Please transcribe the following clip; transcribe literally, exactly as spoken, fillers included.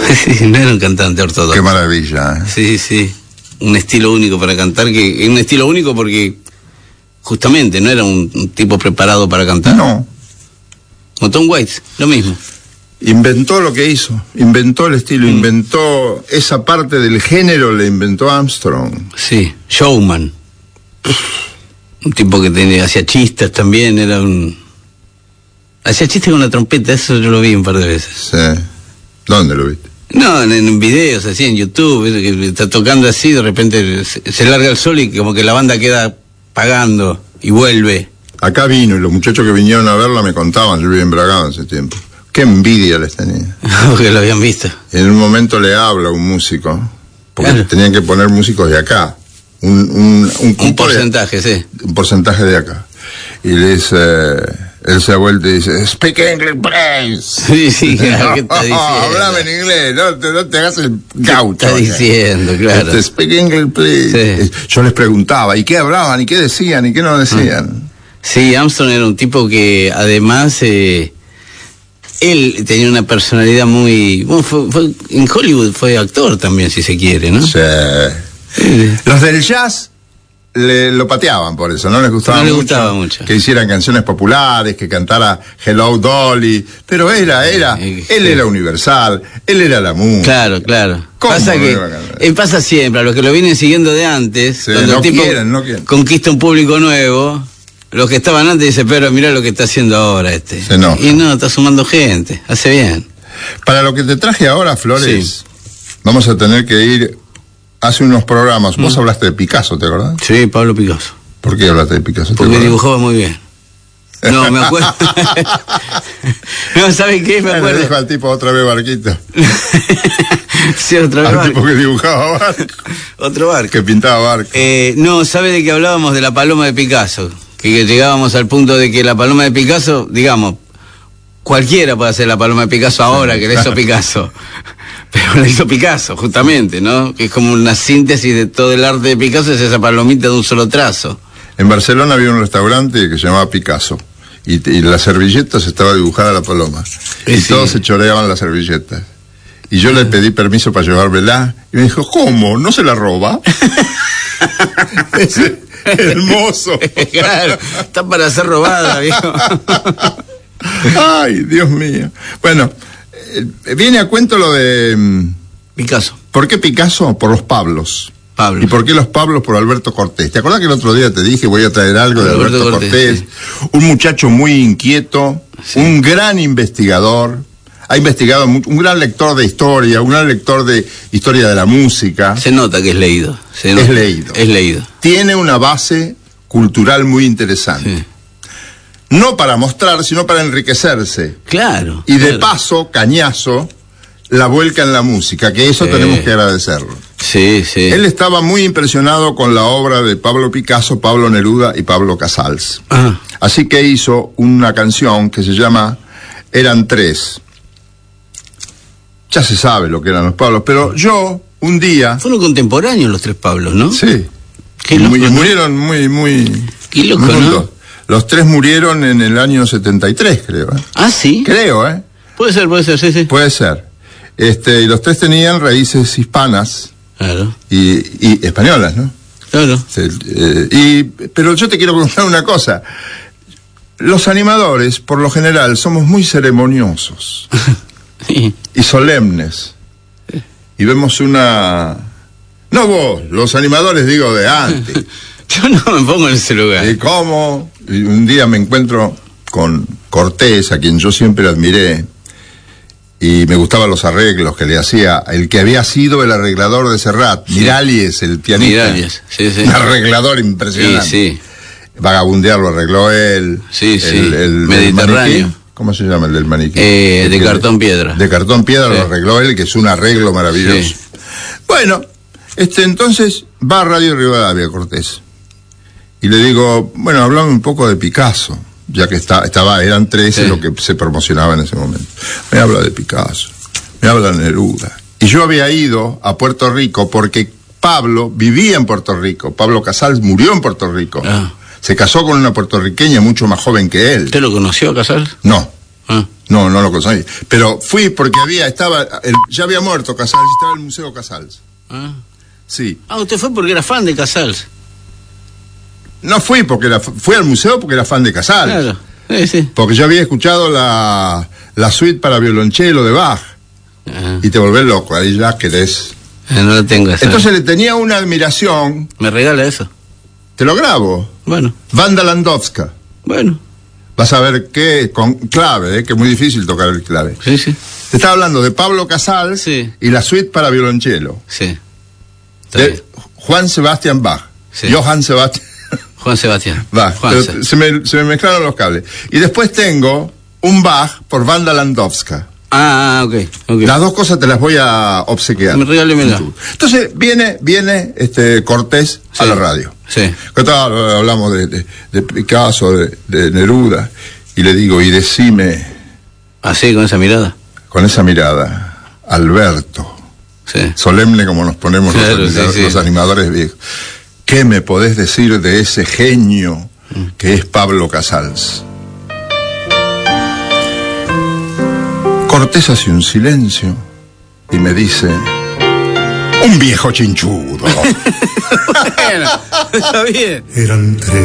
Sí, no era un cantante ortodoxo. Qué maravilla, ¿eh? Sí, sí. Un estilo único para cantar, que un estilo único porque justamente no era un, un tipo preparado para cantar. No. Como Tom Waits, lo mismo. Inventó lo que hizo, inventó el estilo, mm. inventó esa parte del género, le inventó Armstrong. Sí, showman. Un tipo que tenía, hacía chistes también, era un... Hacía chistes con la trompeta, eso yo lo vi un par de veces. Sí. ¿Dónde lo viste? No, en, en videos, así, en YouTube, que está tocando así, de repente se, se larga el sol y como que la banda queda pagando y vuelve. Acá vino y los muchachos que vinieron a verla me contaban, yo vivía en Bragado en ese tiempo. Qué envidia les tenía. Porque lo habían visto. En un momento le habla un músico, porque claro. tenían que poner músicos de acá. Un, un, un, un porcentaje, de, sí. Un porcentaje de acá. Y le dice, él se ha vuelto y dice, speak English, please. Sí, sí, claro, ¿qué está diciendo? Hablame en inglés, no te, no te hagas el gaucho. ¿Qué está diciendo, claro? Este, speak English, please. Sí. Yo les preguntaba, ¿y qué hablaban? ¿Y qué decían? ¿Y qué no decían? Sí, Armstrong era un tipo que además... Eh, él tenía una personalidad muy... Bueno, fue, fue, en Hollywood fue actor también, si se quiere, ¿no? Sí. Sí. Los del jazz le, lo pateaban por eso, no les gustaba, no le mucho, gustaba mucho que hicieran canciones populares, que cantara Hello Dolly, pero era, era, eh, él sí. era universal, él era la música. Claro, claro. Pasa no que eh, pasa siempre, a los que lo vienen siguiendo de antes, sí, cuando no el tipo quieren, no quieren. conquista un público nuevo, los que estaban antes dicen, pero mirá lo que está haciendo ahora este. Se enoja. Y no, está sumando gente, hace bien. Para lo que te traje ahora, Flores, sí. vamos a tener que ir... Hace unos programas, vos mm. hablaste de Picasso, ¿te acordás? Sí, Pablo Picasso. ¿Por qué hablaste de Picasso? Porque dibujaba muy bien. No, me acuerdo. No, ¿sabes qué? Me acuerdo. Le dijo al tipo otra vez barquito. Sí, otra vez al barco. tipo que dibujaba barco. Otro barco. Que pintaba barco. Eh, no, ¿sabe de qué hablábamos? De la paloma de Picasso. Que, que llegábamos al punto de que la paloma de Picasso, digamos, cualquiera puede hacer la paloma de Picasso ahora, sí, que la hizo Picasso. Pero la hizo Picasso, justamente, ¿no? Que es como una síntesis de todo el arte de Picasso, es esa palomita de un solo trazo. En Barcelona había un restaurante que se llamaba Picasso, y, y las servilletas estaba dibujada la paloma. Y sí. todos se choreaban las servilletas. Y yo le pedí permiso para llevármela, y me dijo, ¿cómo? ¿No se la roba? Es hermoso. Claro, está para ser robada, viejo. Ay, Dios mío. Bueno... Viene a cuento lo de... Picasso. ¿Por qué Picasso? Por los Pablos. Pablos. ¿Y por qué los Pablos? Por Alberto Cortés. ¿Te acordás que el otro día te dije voy a traer algo de Alberto, Alberto Cortés? Cortés sí. Un muchacho muy inquieto, sí. un gran investigador, ha investigado mucho, un gran lector de historia, un gran lector de historia de la música. Se nota que es leído. Se nota. Es leído. Es leído. Tiene una base cultural muy interesante. Sí. No para mostrar, sino para enriquecerse. Claro. Y de claro. paso, cañazo, la vuelca en la música, que eso sí. tenemos que agradecerlo. Sí, sí. Él estaba muy impresionado con la obra de Pablo Picasso, Pablo Neruda y Pablo Casals. Ah. Así que hizo una canción que se llama Eran Tres. Ya se sabe lo que eran los Pablos, pero yo, un día... Fueron contemporáneos los tres Pablos, ¿no? Sí. Qué loco, y ¿no? murieron muy, muy... Qué loco, ¿no? Los tres murieron en el año setenta y tres, creo. ¿eh? Ah, ¿sí? Creo, ¿eh? Puede ser, puede ser, sí, sí. Puede ser. Este, y los tres tenían raíces hispanas. Claro. Y, y españolas, ¿no? Claro. Sí, eh, y, pero yo te quiero contar una cosa. Los animadores, por lo general, somos muy ceremoniosos. Sí. Y solemnes. Sí. Y vemos una... No vos, los animadores digo de antes. Yo no me pongo en ese lugar. ¿Y cómo? Y un día me encuentro con Cortés, a quien yo siempre admiré, y me gustaban los arreglos que le hacía, el que había sido el arreglador de Serrat, sí. Miralles, el pianista. Miralles, sí, sí. Un arreglador impresionante. Sí, sí. Vagabundear lo arregló él. Sí, sí. El, el Mediterráneo. ¿Cómo se llama el del maniquí? Eh, de cartón piedra. De cartón piedra sí. lo arregló él, que es un arreglo maravilloso. Sí. Bueno, este entonces va a Radio Rivadavia Cortés. Y le digo, bueno, hablame un poco de Picasso, ya que está, estaba, eran trece sí. lo que se promocionaba en ese momento. Me habla de Picasso, me habla de Neruda. Y yo había ido a Puerto Rico porque Pablo vivía en Puerto Rico. Pablo Casals murió en Puerto Rico. Ah. Se casó con una puertorriqueña mucho más joven que él. ¿Usted lo conoció a Casals? No. Ah. No, no lo conseguí. Pero fui porque había, estaba, el, ya había muerto Casals, estaba el Museo Casals. Ah. Sí. Ah, usted fue porque era fan de Casals. No fui porque era, fui al museo porque era fan de Casals. Claro, sí, sí. Porque yo había escuchado la, la suite para violonchelo de Bach. Ah. Y te volvés loco, ahí ya querés. Ah, no lo tengo esa. Entonces le tenía una admiración. ¿Me regala eso? Te lo grabo. Bueno. Wanda Landowska. Bueno. Vas a ver qué, con clave, eh, que es muy difícil tocar el clave. Sí, sí. Te estaba hablando de Pablo Casals, sí, y la suite para violonchelo. Sí. De Juan Sebastián Bach. Sí. Johann Sebastián. Juan Sebastián. Bach. Juan Pero se, me, se me mezclaron los cables. Y después tengo un Bach por Wanda Landowska. Ah, ah, ok, ok. Las dos cosas te las voy a obsequiar. Me regálemela. Entonces viene, viene este Cortés Sí. a la radio. Sí. Que tal, hablamos de, de, de Picasso, de, de Neruda, y le digo, y decime, Así, con esa mirada. con esa mirada, Alberto, Sí. solemne como nos ponemos Claro, los, sí, los sí. animadores viejos, ¿qué me podés decir de ese genio que es Pablo Casals? Cortés hace un silencio y me dice, un viejo chinchudo. Bueno, está bien. Eran tres.